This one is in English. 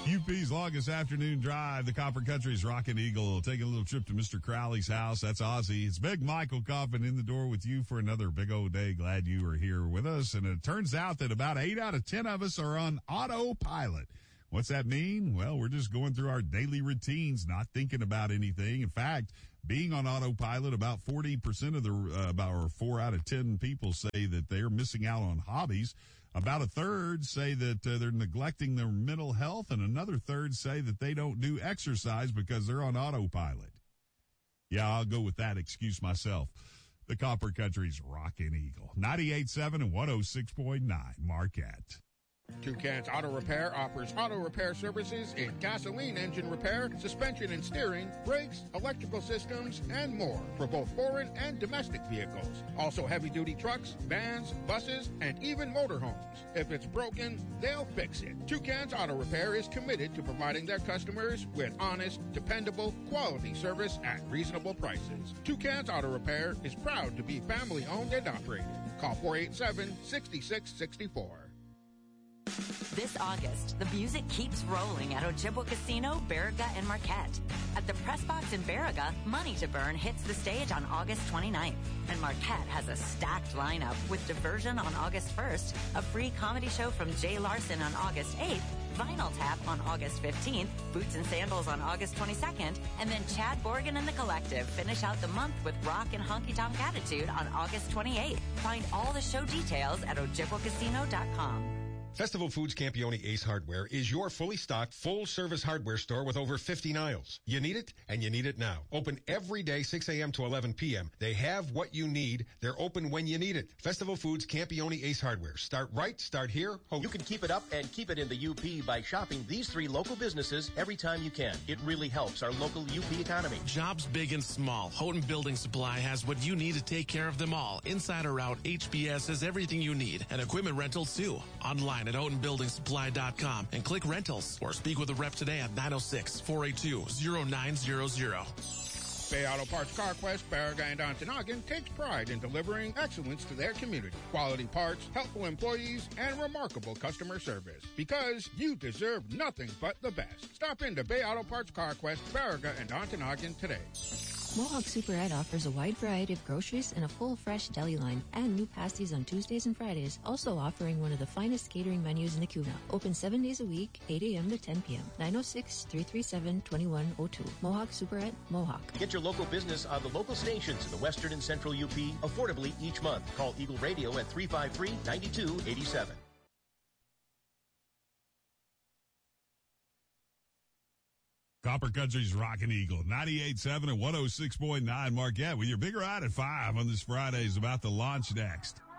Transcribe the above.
UP's longest afternoon drive, the Copper Country's Rockin' Eagle, taking a little trip to Mr. Crowley's house. That's Ozzy. It's Big Michael Coffin in the door with you for another big old day. Glad you are here with us. And it turns out that about 8 out of 10 of us are on autopilot. What's that mean? Well, we're just going through our daily routines, not thinking about anything. In fact, being on autopilot, about 40% of or 4 out of 10 people say that they're missing out on hobbies. About a third say that they're neglecting their mental health, and another third say that they don't do exercise because they're on autopilot. Yeah, I'll go with that excuse myself. The Copper Country's Rockin' Eagle, 98.7 and 106.9 Marquette. Toucan's Auto Repair offers auto repair services in gasoline engine repair, suspension and steering, brakes, electrical systems, and more for both foreign and domestic vehicles. Also heavy-duty trucks, vans, buses, and even motorhomes. If it's broken, they'll fix it. Toucan's Auto Repair is committed to providing their customers with honest, dependable, quality service at reasonable prices. Toucan's Auto Repair is proud to be family-owned and operated. Call 487-6664. This August, the music keeps rolling at Ojibwa Casino, Baraga, and Marquette. At the Press Box in Baraga, Money to Burn hits the stage on August 29th. And Marquette has a stacked lineup with Diversion on August 1st, a free comedy show from Jay Larson on August 8th, Vinyl Tap on August 15th, Boots and Sandals on August 22nd, and then Chad Borgen and the Collective finish out the month with Rock and Honky Tonk Attitude on August 28th. Find all the show details at OjibwaCasino.com. Festival Foods Campione Ace Hardware is your fully stocked, full-service hardware store with over 50 aisles. You need it, and you need it now. Open every day, 6 a.m. to 11 p.m. They have what you need. They're open when you need it. Festival Foods Campione Ace Hardware. Start right, start here. You can keep it up and keep it in the UP by shopping these 3 local businesses every time you can. It really helps our local UP economy. Jobs big and small. Houghton Building Supply has what you need to take care of them all. Inside or out, HBS has everything you need. And equipment rentals, too. Online at HoughtonBuildingSupply.com and click rentals or speak with a rep today at 906-482-0900. Bay Auto Parts CarQuest, Baraga, and Ontonagon takes pride in delivering excellence to their community. Quality parts, helpful employees, and remarkable customer service. Because you deserve nothing but the best. Stop into Bay Auto Parts CarQuest, Baraga, and Ontonagon today. Mohawk Super Ed offers a wide variety of groceries and a full fresh deli line and new pasties on Tuesdays and Fridays, also offering one of the finest catering menus in the Kuna. Open 7 days a week, 8 a.m. to 10 p.m. 906-337-2102. Mohawk Super Ed, Mohawk. Get your local business on the local stations in the Western and Central UP affordably each month. Call Eagle Radio at 353-9287. Copper Country's Rockin' Eagle, 98.7 and 106.9 Marquette with your big ride at 5 on this Friday is about to launch next.